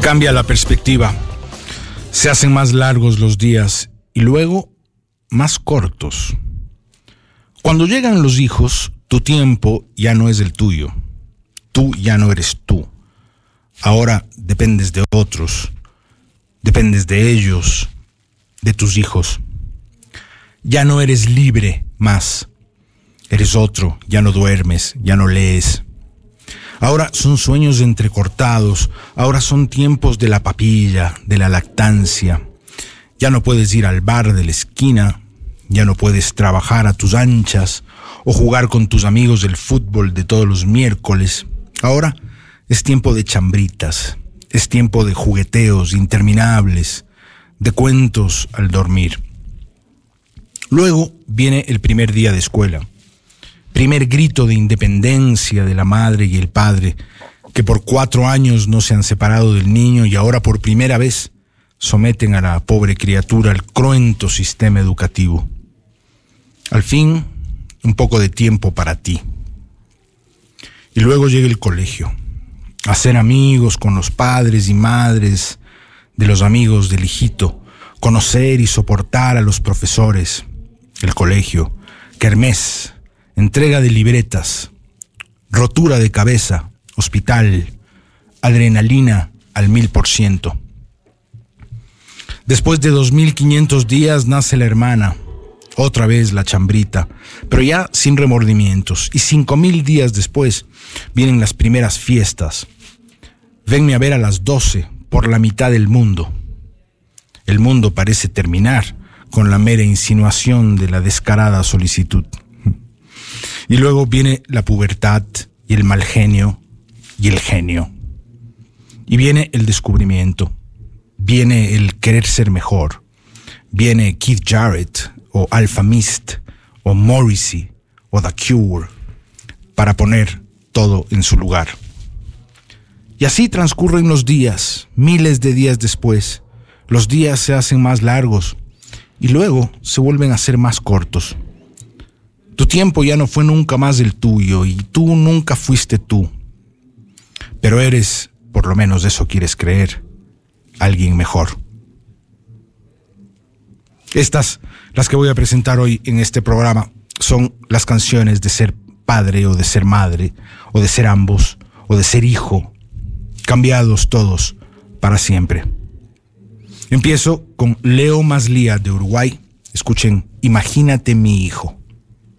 Cambia la perspectiva. Se hacen más largos los días y luego más cortos. Cuando llegan los hijos, tu tiempo ya no es el tuyo. Tú ya no eres tú. Ahora dependes de otros. Dependes de ellos, de tus hijos. Ya no eres libre más. Eres otro. Ya no duermes, ya no lees. Ahora son sueños entrecortados. Ahora son tiempos de la papilla, de la lactancia. Ya no puedes ir al bar de la esquina. Ya no puedes trabajar a tus anchas o jugar con tus amigos del fútbol de todos los miércoles. Ahora es tiempo de chambritas. Es tiempo de jugueteos interminables, de cuentos al dormir. Luego viene el primer día de escuela. Primer grito de independencia de la madre y el padre, que por 4 años no se han separado del niño y ahora por primera vez someten a la pobre criatura al cruento sistema educativo. Al fin, un poco de tiempo para ti. Y luego llega el colegio. Hacer amigos con los padres y madres de los amigos del hijito. Conocer y soportar a los profesores. El colegio. Kermés. Entrega de libretas. Rotura de cabeza. Hospital. Adrenalina al 1000%. Después de 2500 días nace la hermana. Otra vez la chambrita, pero ya sin remordimientos. Y 5000 días después vienen las primeras fiestas. Venme a ver a las 12 por la mitad del mundo. El mundo parece terminar con la mera insinuación de la descarada solicitud. Y luego viene la pubertad y el mal genio y el genio. Y viene el descubrimiento. Viene el querer ser mejor. Viene Keith Jarrett o Alpha Mist o Morrissey o The Cure para poner todo en su lugar. Y así transcurren los días, miles de días después. Los días se hacen más largos y luego se vuelven a ser más cortos. Tu tiempo ya no fue nunca más el tuyo y tú nunca fuiste tú. Pero eres, por lo menos eso quieres creer, alguien mejor. Estas, las que voy a presentar hoy en este programa, son las canciones de ser padre o de ser madre, o de ser ambos, o de ser hijo, cambiados todos para siempre. Empiezo con Leo Maslía de Uruguay. Escuchen, Imagínate mi hijo.